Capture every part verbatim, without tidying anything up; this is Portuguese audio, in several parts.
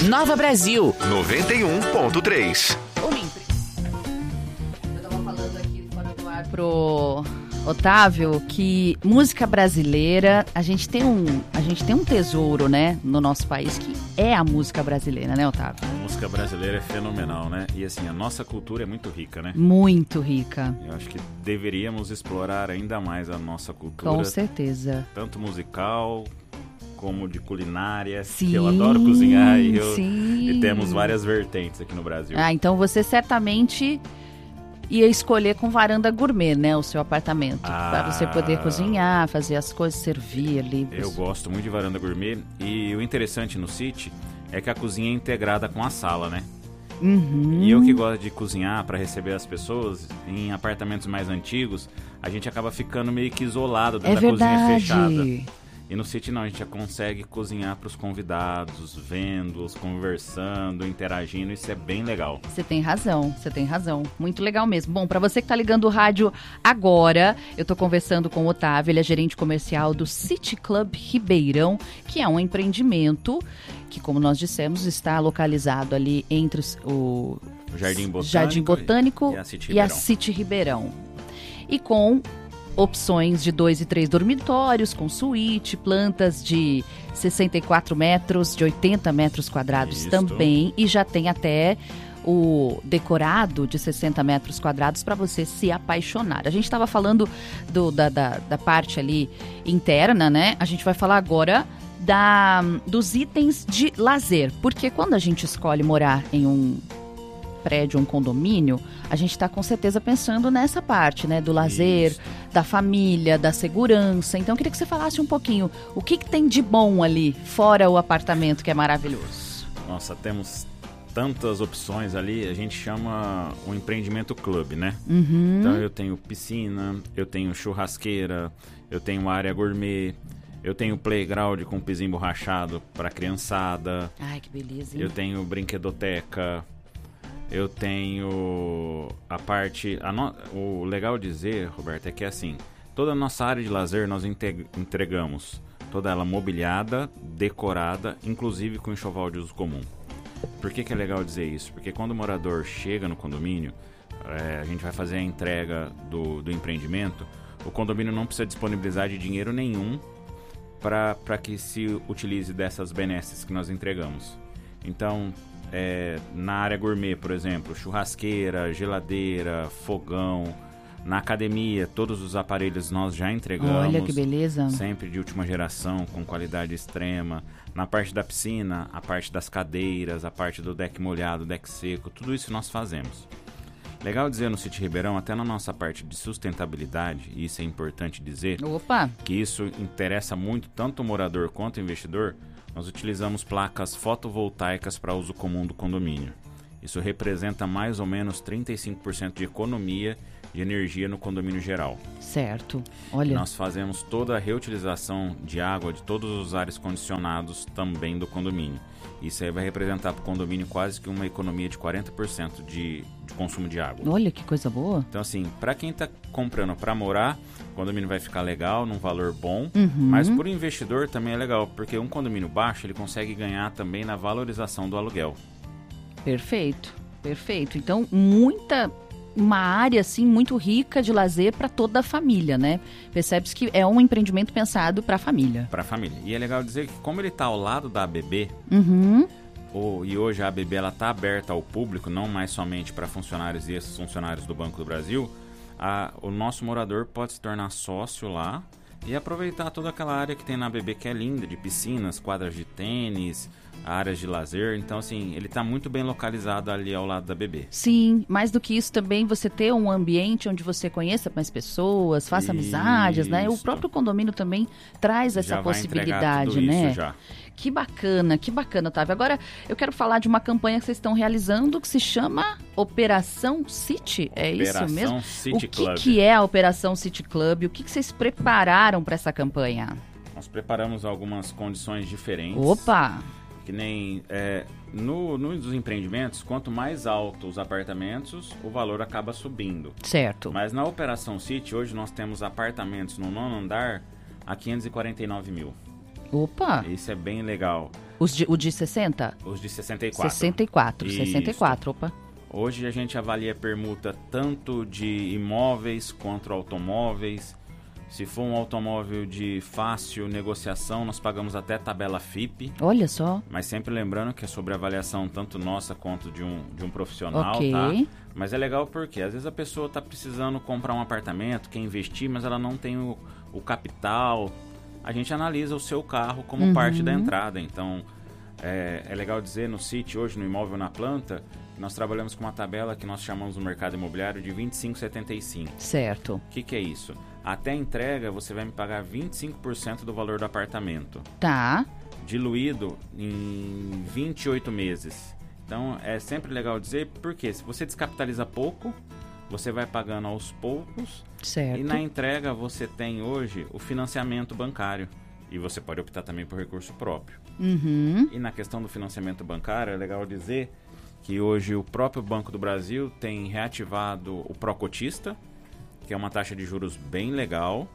Nova Brasil noventa e um ponto três. Eu tava falando aqui fora do ar pro Otávio que música brasileira, a gente tem um, a gente tem um tesouro, né, no nosso país, que é a música brasileira, né, Otávio? A música brasileira é fenomenal, né? E assim, a nossa cultura é muito rica, né? Muito rica. Eu acho que deveríamos explorar ainda mais a nossa cultura. Com certeza. Tanto musical como de culinária, Sim, que eu adoro cozinhar e, eu, sim. e temos várias vertentes aqui no Brasil. Ah, então você certamente ia escolher com varanda gourmet, né, o seu apartamento, Ah. para você poder cozinhar, fazer as coisas, servir ali. Eu gosto muito de varanda gourmet e o interessante no City é que a cozinha é integrada com a sala, né? Uhum. E eu que gosto de cozinhar para receber as pessoas, em apartamentos mais antigos, a gente acaba ficando meio que isolado dentro É da cozinha verdade. fechada. E no City não, a gente já consegue cozinhar para os convidados, vendo-os, conversando, interagindo, isso é bem legal. Você tem razão, você tem razão. Muito legal mesmo. Bom, para você que tá ligando o rádio agora, eu tô conversando com o Otávio, ele é gerente comercial do City Club Ribeirão, que é um empreendimento que, como nós dissemos, está localizado ali entre os, o, O Jardim Botânico, Jardim Botânico e a City e a Ribeirão. City Ribeirão. E com opções de dois e três dormitórios, com suíte, plantas de sessenta e quatro metros, de oitenta metros quadrados Isso. também. E já tem até o decorado de sessenta metros quadrados para você se apaixonar. A gente estava falando do, da, da, da parte ali interna, né? A gente vai falar agora da, dos itens de lazer. Porque quando a gente escolhe morar em um prédio, um condomínio, a gente está com certeza pensando nessa parte, né? Do lazer, Isso. da família, da segurança. Então, eu queria que você falasse um pouquinho o que, que tem de bom ali, fora o apartamento, que é maravilhoso. Nossa, temos tantas opções ali, a gente chama um empreendimento clube, né? Uhum. Então eu tenho piscina, eu tenho churrasqueira, eu tenho área gourmet, eu tenho playground com piso emborrachado para criançada, Ai, que beleza, hein? eu tenho brinquedoteca, eu tenho a parte... A no, o legal dizer, Roberto, é que assim, toda a nossa área de lazer nós integ, entregamos toda ela mobiliada, decorada, inclusive com enxoval de uso comum. Por que que é legal dizer isso? Porque quando o morador chega no condomínio, é, a gente vai fazer a entrega do, do empreendimento, o condomínio não precisa disponibilizar de dinheiro nenhum para que se utilize dessas benesses que nós entregamos. Então, é, na área gourmet, por exemplo, churrasqueira, geladeira, fogão, na academia, todos os aparelhos nós já entregamos. Olha que beleza. Sempre de última geração, com qualidade extrema. Na parte da piscina, a parte das cadeiras, a parte do deck molhado, deck seco, tudo isso nós fazemos. Legal dizer no City Ribeirão, até na nossa parte de sustentabilidade, e isso é importante dizer, Opa! que isso interessa muito tanto o morador quanto o investidor, nós utilizamos placas fotovoltaicas para uso comum do condomínio. Isso representa mais ou menos trinta e cinco por cento de economia de energia no condomínio geral. Certo. Olha. Nós fazemos toda a reutilização de água de todos os ares condicionados também do condomínio. Isso aí vai representar para o condomínio quase que uma economia de quarenta por cento de, de consumo de água. Olha que coisa boa. Então assim, para quem está comprando para morar, o condomínio vai ficar legal, num valor bom, Uhum. mas para o investidor também é legal, porque um condomínio baixo ele consegue ganhar também na valorização do aluguel. Perfeito, perfeito. Então, muita... uma área, assim, muito rica de lazer para toda a família, né? Percebe-se que é um empreendimento pensado para a família. Para a família. E é legal dizer que como ele está ao lado da A B B, Uhum. ou, e hoje a A B B está aberta ao público, não mais somente para funcionários e ex-funcionários do Banco do Brasil, a, o nosso morador pode se tornar sócio lá e aproveitar toda aquela área que tem na A B B, que é linda, de piscinas, quadras de tênis, áreas de lazer. Então, assim, ele está muito bem localizado ali ao lado da B B. Sim, mais do que isso também, você ter um ambiente onde você conheça mais pessoas, faça amizades, né? O Isso. próprio condomínio também traz essa Já vai entregar possibilidade, tudo né? isso já. Que bacana, que bacana, Otávio. Agora, eu quero falar de uma campanha que vocês estão realizando que se chama Operação City, é Operação isso mesmo? City o que, Club. que é a Operação City Club? O que, que vocês prepararam para essa campanha? Nós preparamos algumas condições diferentes. Opa! Que nem é, no, nos empreendimentos, quanto mais alto os apartamentos, o valor acaba subindo. Certo. Mas na Operação City, hoje nós temos apartamentos no nono andar a quinhentos e quarenta e nove mil. Opa! Isso é bem legal. Os de, o de sessenta? Os de sessenta e quatro. sessenta e quatro, Isso. sessenta e quatro, opa. Hoje a gente avalia permuta tanto de imóveis quanto automóveis. Se for um automóvel de fácil negociação, nós pagamos até tabela F I P. Olha só. Mas sempre lembrando que é sobre avaliação tanto nossa quanto de um, de um profissional, Ok. tá? Mas é legal porque às vezes a pessoa está precisando comprar um apartamento, quer investir, mas ela não tem o, o capital. A gente analisa o seu carro como Uhum. parte da entrada. Então, é, é legal dizer no sítio, hoje no Imóvel na Planta, que nós trabalhamos com uma tabela que nós chamamos no mercado imobiliário de vinte e cinco vírgula setenta e cinco. Certo. O que, que é isso? Até a entrega, você vai me pagar vinte e cinco por cento do valor do apartamento, Tá. diluído em vinte e oito meses. Então, é sempre legal dizer, porque se você descapitaliza pouco, você vai pagando aos poucos, Certo. e na entrega você tem hoje o financiamento bancário. E você pode optar também por recurso próprio. Uhum. E na questão do financiamento bancário, é legal dizer que hoje o próprio Banco do Brasil tem reativado o Procotista, que é uma taxa de juros bem legal,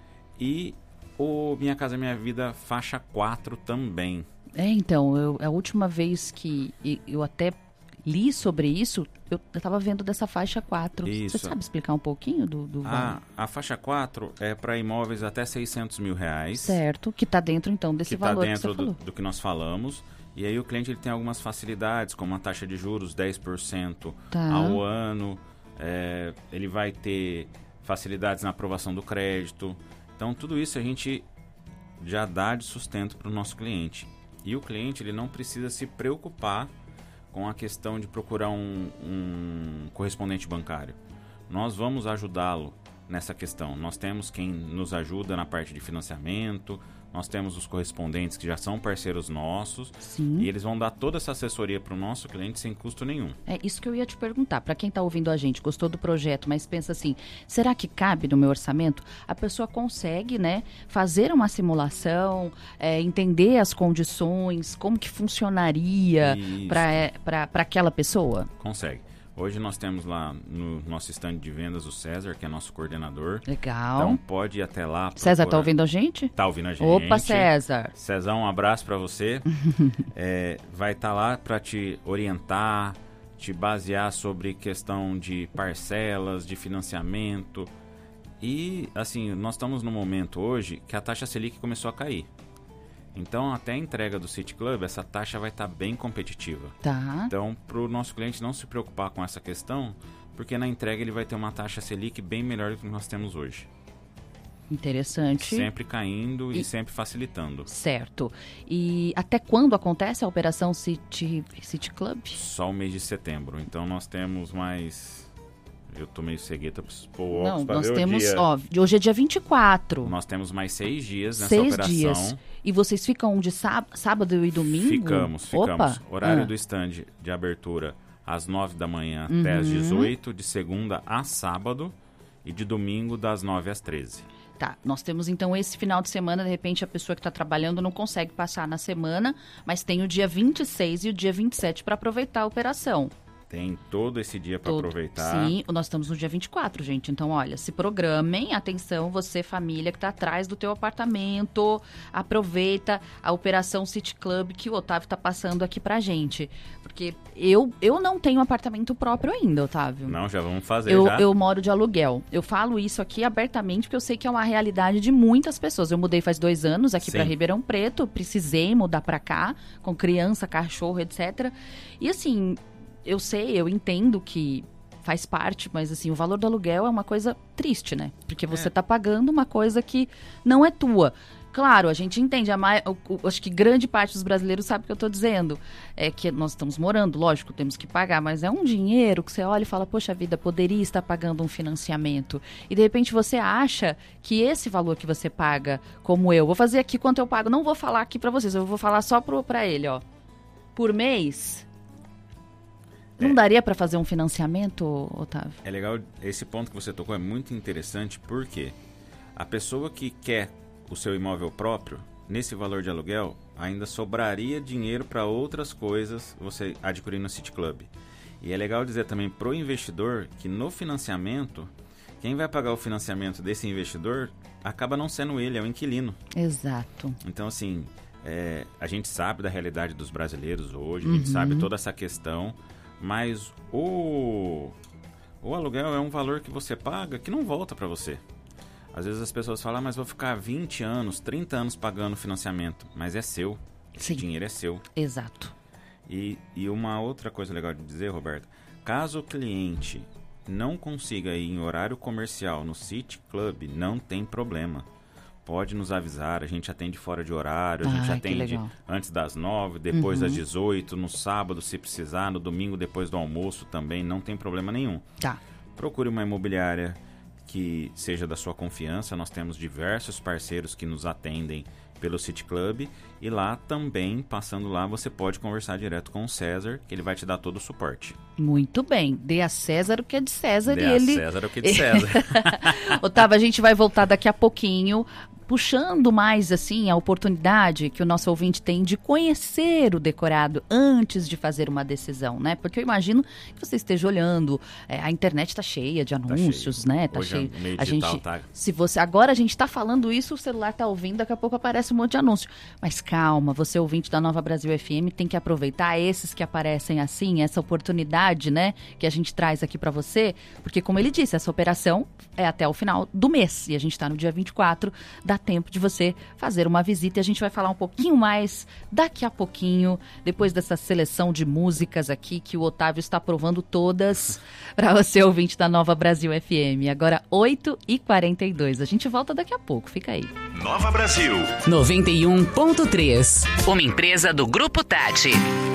e o Minha Casa Minha Vida faixa quatro também. É, então, eu, a última vez que e- eu até li sobre isso, eu estava vendo dessa faixa quatro. Isso. Você sabe explicar um pouquinho do, do valor? A, a faixa quatro é para imóveis até seiscentos mil reais. Certo, que está dentro então desse que está valor dentro que você do, falou. do que nós falamos. E aí o cliente ele tem algumas facilidades, como a taxa de juros dez por cento Tá. ao ano. É, ele vai ter facilidades na aprovação do crédito. Então tudo isso a gente já dá de sustento para o nosso cliente. E o cliente ele não precisa se preocupar com a questão de procurar um, um correspondente bancário. Nós vamos ajudá-lo nessa questão. Nós temos quem nos ajuda na parte de financiamento, nós temos os correspondentes que já são parceiros nossos. Sim. E eles vão dar toda essa assessoria para o nosso cliente sem custo nenhum. É isso que eu ia te perguntar. Para quem está ouvindo a gente, gostou do projeto, mas pensa assim, será que cabe no meu orçamento? A pessoa consegue, né, fazer uma simulação, é, entender as condições, como que funcionaria Isso. para aquela pessoa? Consegue. Hoje nós temos lá no nosso stand de vendas o César, que é nosso coordenador. Legal. Então pode ir até lá. César, tá procurar- ouvindo a gente? Tá ouvindo a gente. Opa, César. Cezão, um abraço para você. É, vai estar lá para te orientar, te basear sobre questão de parcelas, de financiamento. E, assim, nós estamos no momento hoje que a taxa Selic começou a cair. Então, até a entrega do City Club, essa taxa vai estar bem competitiva. Tá. Então, para o nosso cliente não se preocupar com essa questão, porque na entrega ele vai ter uma taxa Selic bem melhor do que nós temos hoje. Interessante. Sempre caindo e, E- sempre facilitando. Certo. E até quando acontece a operação City, City Club? Só o mês de setembro. Então, nós temos mais... Eu tô meio cegueta, preciso pôr o óculos Não, para nós ver temos, o dia. ó, de hoje é dia vinte e quatro. Nós temos mais seis dias nessa Seis operação. dias. E vocês ficam de sá- sábado e domingo? Ficamos, ficamos. Opa. Horário Ah. do stand de abertura às nove da manhã até às dezoito, de segunda a sábado, e de domingo das nove às treze. Tá, nós temos então esse final de semana, de repente a pessoa que está trabalhando não consegue passar na semana, mas tem o dia vinte e seis e o dia vinte e sete para aproveitar a operação. Tem todo esse dia para Todo- aproveitar. Sim, nós estamos no dia vinte e quatro, gente. Então, olha, se programem, atenção, você, família que está atrás do teu apartamento, aproveita a Operação City Club que o Otávio está passando aqui pra gente. Porque eu, eu não tenho apartamento próprio ainda, Otávio. Não, já vamos fazer Eu, já. eu moro de aluguel. Eu falo isso aqui abertamente porque eu sei que é uma realidade de muitas pessoas. Eu mudei faz dois anos aqui Sim. para Ribeirão Preto, precisei mudar para cá, com criança, cachorro, etcétera. E assim, eu sei, eu entendo que faz parte, mas assim, o valor do aluguel é uma coisa triste, né? Porque você É. tá pagando uma coisa que não é tua. Claro, a gente entende, a mai- o- o- acho que grande parte dos brasileiros sabe o que eu tô dizendo. É que nós estamos morando, lógico, temos que pagar, mas é um dinheiro que você olha e fala, poxa vida, poderia estar pagando um financiamento. E de repente você acha que esse valor que você paga, como eu, vou fazer aqui quanto eu pago, não vou falar aqui pra vocês, eu vou falar só pro, pra ele, ó. Por mês, não É. daria pra fazer um financiamento, Otávio? É legal, esse ponto que você tocou é muito interessante, porque a pessoa que quer o seu imóvel próprio, nesse valor de aluguel, ainda sobraria dinheiro para outras coisas você adquirir no City Club. E é legal dizer também pro investidor que no financiamento, quem vai pagar o financiamento desse investidor acaba não sendo ele, é o inquilino. Exato. Então, assim, é, a gente sabe da realidade dos brasileiros hoje, a gente Uhum. sabe toda essa questão, mas o, o aluguel é um valor que você paga que não volta para você. Às vezes as pessoas falam, ah, mas vou ficar vinte anos, trinta anos pagando financiamento, mas é seu, esse Sim. dinheiro é seu. Exato. E, e uma outra coisa legal de dizer, Roberto, caso o cliente não consiga ir em horário comercial no City Club, não tem problema. Pode nos avisar, a gente atende fora de horário, a gente Ai, que atende legal. antes das nove, depois Uhum. das dezoito, no sábado se precisar, no domingo depois do almoço também, não tem problema nenhum. Tá. Procure uma imobiliária que seja da sua confiança, nós temos diversos parceiros que nos atendem pelo City Club e lá também, passando lá, você pode conversar direto com o César, que ele vai te dar todo o suporte. Muito bem. Dê a César o que é de César Dê e a ele... César o que é de César. Otávio, a gente vai voltar daqui a pouquinho, puxando mais assim a oportunidade que o nosso ouvinte tem de conhecer o decorado antes de fazer uma decisão, né? Porque eu imagino que você esteja olhando, é, a internet está cheia de anúncios, cheio. né? Tá Hoje cheio. é meio A digital, gente, tá? se você agora a gente está falando isso, o celular está ouvindo, daqui a pouco aparece um monte de anúncio. Mas calma, você ouvinte da Nova Brasil F M tem que aproveitar esses que aparecem assim, essa oportunidade, né? Que a gente traz aqui para você, porque como ele disse, essa operação é até o final do mês e a gente está no dia vinte e quatro, dá tempo de você fazer uma visita e a gente vai falar um pouquinho mais daqui a pouquinho, depois dessa seleção de músicas aqui que o Otávio está provando todas para você ouvinte da Nova Brasil F M. Agora oito e quarenta e dois, a gente volta daqui a pouco, fica aí. Nova Brasil. noventa e um ponto três. Uma empresa do Grupo Tati.